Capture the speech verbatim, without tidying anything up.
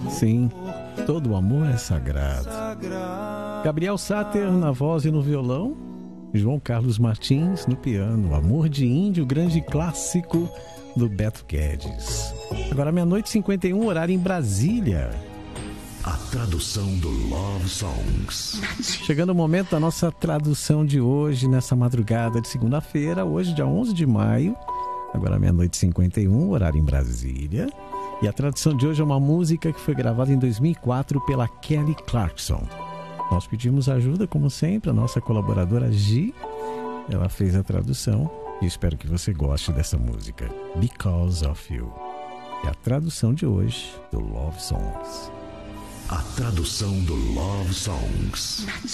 Sim, todo amor é sagrado. Gabriel Sáter na voz e no violão, João Carlos Martins no piano. Amor de Índio, grande clássico do Beto Guedes. Agora meia-noite e cinquenta e um, horário em Brasília. A tradução do Love Songs. Chegando o momento da nossa tradução de hoje, nessa madrugada de segunda-feira, hoje dia onze de maio. Agora meia-noite e cinquenta e um, horário em Brasília. E a tradução de hoje é uma música que foi gravada em dois mil e quatro pela Kelly Clarkson. Nós pedimos ajuda, como sempre, a nossa colaboradora Gi. Ela fez a tradução e espero que você goste dessa música. Because of You. É a tradução de hoje do Love Songs. A tradução do Love Songs.